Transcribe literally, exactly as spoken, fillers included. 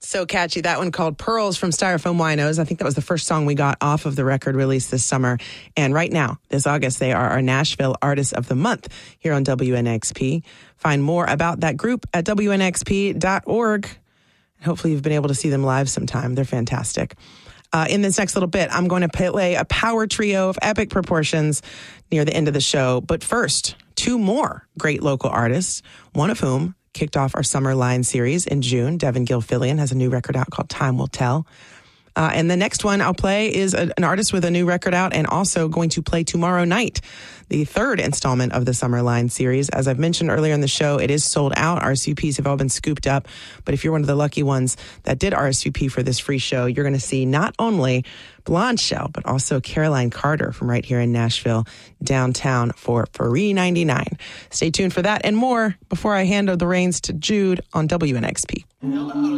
So catchy. That one called Pearls from Styrofoam Winos. I think that was the first song we got off of the record release this summer. And right now, this August, they are our Nashville Artist of the Month here on W N X P. Find more about that group at W N X P dot org. Hopefully you've been able to see them live sometime. They're fantastic. Uh, in this next little bit, I'm going to play a power trio of epic proportions near the end of the show. But first, two more great local artists, one of whom kicked off our Summer Line series in June. Devin Gilfillian has a new record out called Time Will Tell. Uh, and the next one I'll play is a, an artist with a new record out and also going to play tomorrow night, the third installment of the Summer Line series. As I've mentioned earlier in the show, it is sold out. R S V Ps have all been scooped up. But if you're one of the lucky ones that did R S V P for this free show, you're going to see not only Blonde Shell, but also Caroline Carter from right here in Nashville, downtown for free ninety-nine. Stay tuned for that and more before I hand over the reins to Jude on W N X P.